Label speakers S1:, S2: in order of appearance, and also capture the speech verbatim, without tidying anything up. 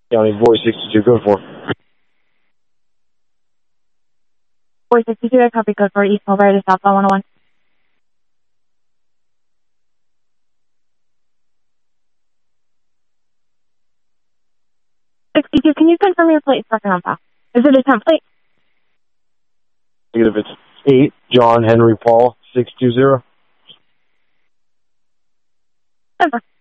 S1: County Voice sixty-two, go for.
S2: Voice sixty-two, I copy code for East Mulberry to Southbound one oh one. sixty-two, can you confirm your plate for on file? Is it a template?
S1: Negative, it's eight, John Henry Paul, six two zero.
S2: Over.